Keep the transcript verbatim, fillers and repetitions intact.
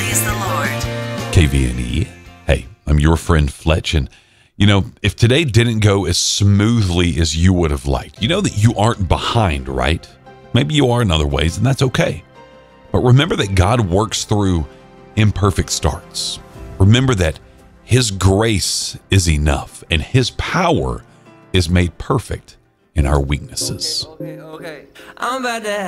Praise the Lord. K V N E. Hey, I'm your friend Fletch, and you know, if today didn't go as smoothly as you would have liked, you know that you aren't behind, right? Maybe you are in other ways, and that's okay. But remember that God works through imperfect starts. Remember that His grace is enough, and His power is made perfect in our weaknesses. Okay, okay, okay. I'm about to